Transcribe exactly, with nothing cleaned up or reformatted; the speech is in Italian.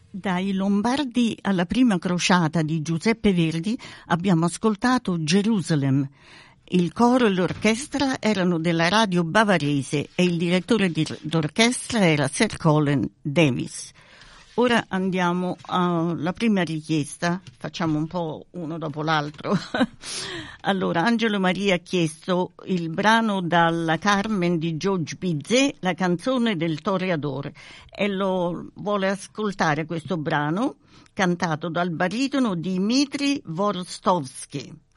Dai Lombardi alla prima crociata di Giuseppe Verdi abbiamo ascoltato Gerusalemme. Il coro e l'orchestra erano della radio bavarese e il direttore di, d'orchestra era Sir Colin Davis. Ora andiamo alla prima richiesta, facciamo un po' uno dopo l'altro. Allora, Angelo Maria ha chiesto il brano dalla Carmen di George Bizet, la canzone del toreador, e lo vuole ascoltare questo brano cantato dal baritono Dmitri Vorstovsky.